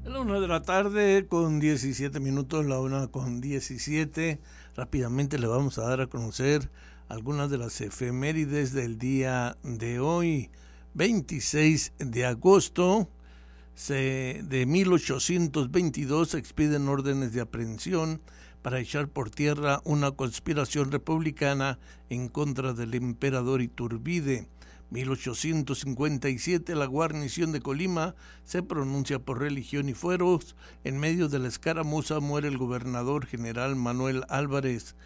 A la 1 de la tarde con 17 minutos, la 1 con 17. Rápidamente le vamos a dar a conocer algunas de las efemérides del día de hoy, 26 de agosto. De 1822 se expiden órdenes de aprehensión para echar por tierra una conspiración republicana en contra del emperador Iturbide. 1857 la guarnición de Colima se pronuncia por religión y fueros. En medio de la escaramuza muere el gobernador general Manuel Álvarez.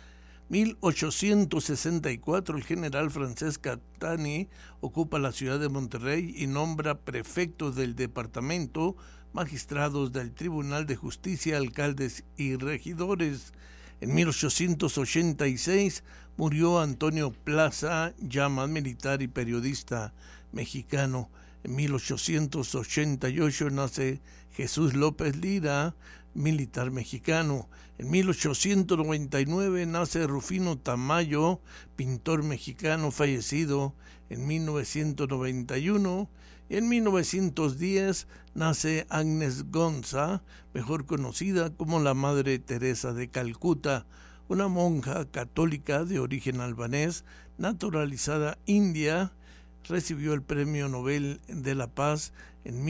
1864 el general francés Cattani ocupa la ciudad de Monterrey y nombra prefectos del departamento, magistrados del Tribunal de Justicia, alcaldes y regidores. En 1886 murió Antonio Plaza, ya más militar y periodista mexicano. En 1888 nace Jesús López Lira, militar mexicano. En 1899 nace Rufino Tamayo, pintor mexicano, fallecido en 1991. Y en 1910 nace Agnes Gonza, mejor conocida como la Madre Teresa de Calcuta, una monja católica de origen albanés, naturalizada india. Recibió el Premio Nobel de la Paz en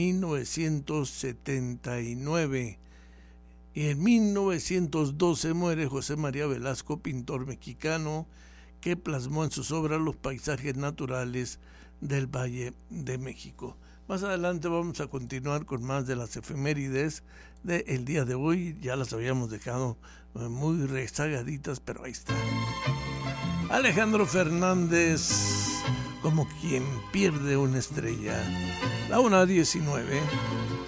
1979. Y en 1912 muere José María Velasco, pintor mexicano, que plasmó en sus obras los paisajes naturales del Valle de México. Más adelante vamos a continuar con más de las efemérides del día de hoy. Ya las habíamos dejado muy rezagaditas, pero ahí está. Alejandro Fernández, como quien pierde una estrella. La 1:19.